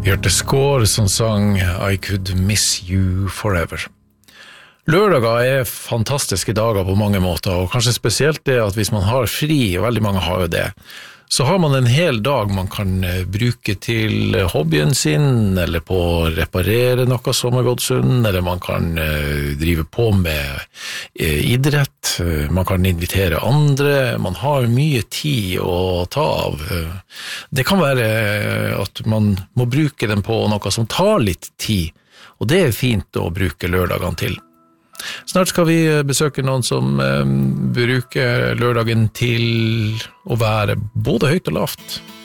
Bjarte Skår som sang I Could Miss You Forever. Lørdager fantastiske dager på mange måter, og kanskje spesielt det at hvis man har fri, og veldig mange har jo det, så har man en hel dag man kan bruke til hobbyen sin, eller på å reparere noe som gått sunn, eller man kan drive på med idrett, man kan invitere andre, man har mye tid å ta av. Det kan være at man må bruke den på noe som tar litt tid, og det fint å bruke lørdagene til. Snart skal vi besøke noen som bruker lørdagen til å være både høyt og lavt.